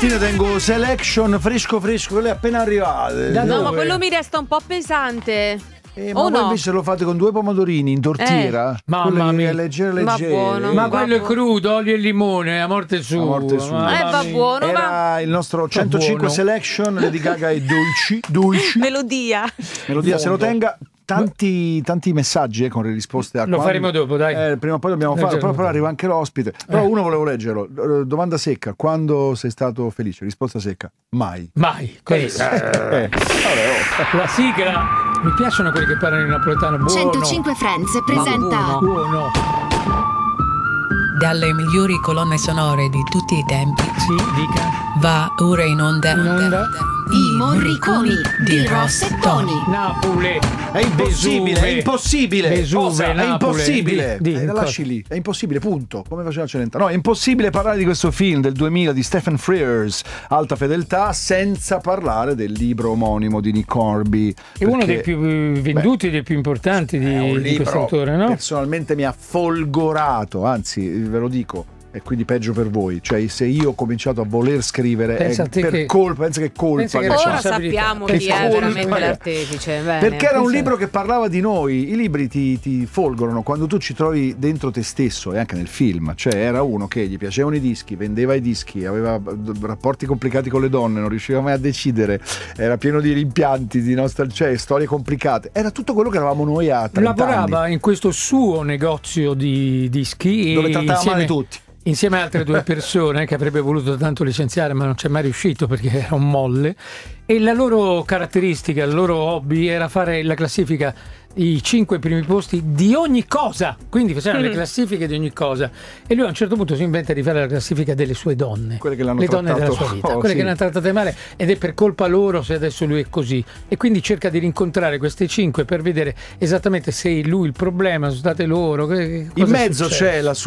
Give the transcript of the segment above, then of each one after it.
stamattina tengo selection fresco, quelle appena arrivate. No, ma quello mi resta un po' pesante. Ma voi invece lo fate con 2 pomodorini in tortiera? Mamma mia, leggere. buono. Ma quello è crudo, olio e limone, a morte sua. Va buono. Era il nostro 105 selection, Lady Gaga e dolci. Melodia, se lo tenga. Tanti messaggi con le risposte a lo faremo dopo, dai. Prima o poi dobbiamo farlo, però arriva anche l'ospite. Però uno volevo leggerlo. Domanda secca: quando sei stato felice? Risposta secca: mai. La sigla. Mi piacciono quelli che parlano in napoletano. Buono. 105 Friends presenta Buono. Dalle migliori colonne sonore di tutti i tempi. Sì, dica. Va ora in onda. I Morriconi di Ross e Tony. Napoli. È impossibile, è impossibile. Vesuve, È impossibile. Lasci lì, è impossibile, punto. Come faceva Celentano. No, è impossibile parlare di questo film del 2000 di Stephen Frears, Alta Fedeltà, senza parlare del libro omonimo di Nick Hornby. È uno dei più venduti, dei più importanti di questo autore, no? Personalmente mi ha folgorato, anzi, ve lo dico. E quindi peggio per voi, cioè se io ho cominciato a voler scrivere pensa che colpa ora sappiamo chi è veramente l'artefice. Perché era un libro che parlava di noi. I libri ti folgorano quando tu ci trovi dentro te stesso, e anche nel film. Cioè era uno che gli piacevano i dischi, vendeva i dischi, aveva rapporti complicati con le donne, non riusciva mai a decidere, era pieno di rimpianti, di cioè storie complicate. Era tutto quello che eravamo noi a 30 Lavorava anni. In questo suo negozio di dischi dove trattava male tutti. Insieme a altre 2 persone che avrebbe voluto tanto licenziare, ma non c'è mai riuscito perché era un molle. E la loro caratteristica, il loro hobby era fare la classifica, i 5 primi posti di ogni cosa. Quindi facevano le classifiche di ogni cosa. E lui a un certo punto si inventa di fare la classifica delle sue donne. Quelle che l'hanno le donne della sua vita, quelle che l'hanno trattate male, ed è per colpa loro se adesso lui è così. E quindi cerca di rincontrare queste 5 per vedere esattamente se lui il problema, sono state loro. In mezzo c'è il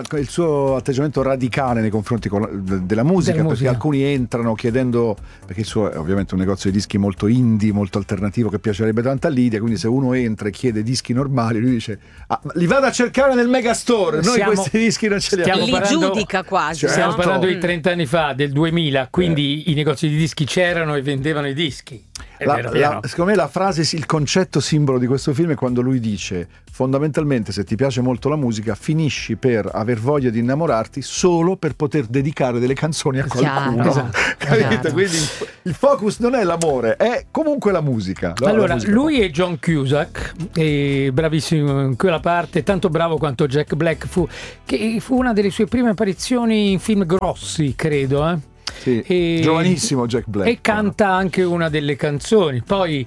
suo atteggiamento radicale nei confronti della musica, perché alcuni entrano chiedendo, perché il suo è ovviamente un negozio di dischi molto indie, molto alternativo, che piacerebbe tanto a Lidia, quindi se uno entra e chiede dischi normali, lui dice li vado a cercare nel Megastore, noi questi dischi non ce li abbiamo. Li giudica quasi. Stiamo parlando di 30 anni fa, del 2000, quindi i negozi di dischi c'erano e vendevano i dischi. Secondo me la frase, il concetto simbolo di questo film è quando lui dice: fondamentalmente, se ti piace molto la musica, finisci per aver voglia di innamorarti solo per poter dedicare delle canzoni a qualcuno. Capito? Quindi il focus non è l'amore, è comunque la musica. Allora, la musica lui è John Cusack, è bravissimo in quella parte, tanto bravo quanto Jack Black fu una delle sue prime apparizioni in film grossi, credo. Sì, giovanissimo Jack Black. E canta anche una delle canzoni. Poi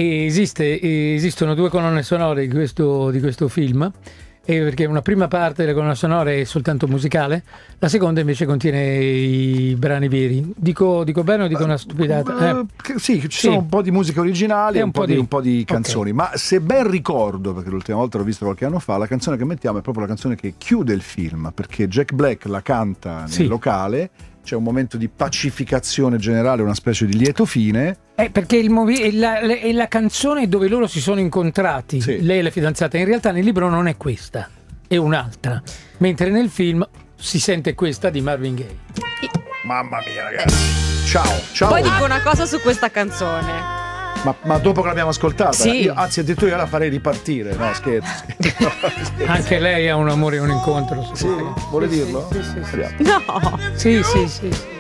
esistono 2 colonne sonore di questo film, perché una prima parte della colonna sonora è soltanto musicale, la seconda invece contiene i brani veri. Dico bene o dico una stupidata? Sì, ci sono un po' di musica originale e un po' di canzoni, ma se ben ricordo, perché l'ultima volta l'ho visto qualche anno fa, la canzone che mettiamo è proprio la canzone che chiude il film, perché Jack Black la canta nel locale. C'è un momento di pacificazione generale, una specie di lieto fine. Perché è la canzone dove loro si sono incontrati, lei e la fidanzata. In realtà nel libro non è questa, è un'altra. Mentre nel film si sente questa di Marvin Gaye. Mamma mia, ragazzi. Ciao. Poi dico una cosa su questa canzone. Ma dopo che l'abbiamo ascoltata, sì. Anzi addirittura io la farei ripartire. No, scherzo. Anche lei ha un amore e un incontro. Sì, vuole dirlo? Sì. No. Sì.